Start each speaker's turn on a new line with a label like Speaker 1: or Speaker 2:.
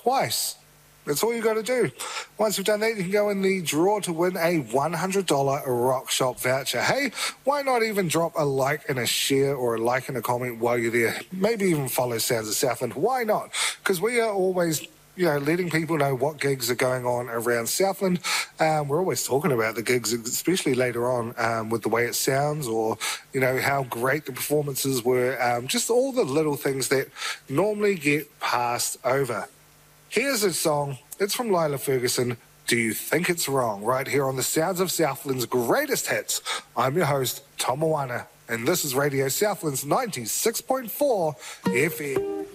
Speaker 1: twice. That's all you got to do. Once you've done that, you can go in the draw to win a $100 Rock Shop voucher. Hey, why not even drop a like and a share or a like and a comment while you're there? Maybe even follow Sounds of Southland. Why not? Because we are always, letting people know what gigs are going on around Southland. We're always talking about the gigs, especially later on with the way it sounds or, how great the performances were. Just all the little things that normally get passed over. Here's a song. It's from Lila Ferguson. Do You Think It's Wrong? Right here on the Sounds of Southland's Greatest Hits. I'm your host, Tom Moana, and this is Radio Southland's 96.4 FM.